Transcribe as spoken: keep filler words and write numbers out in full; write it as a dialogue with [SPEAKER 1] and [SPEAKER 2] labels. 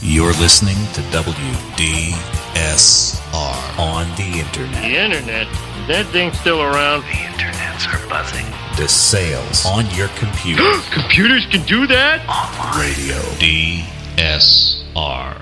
[SPEAKER 1] You're listening to W D S R on the internet.
[SPEAKER 2] The internet? Is that thing still around?
[SPEAKER 1] The internets are buzzing. The sales on your computer.
[SPEAKER 2] Computers can do that?
[SPEAKER 1] Online radio. D S R.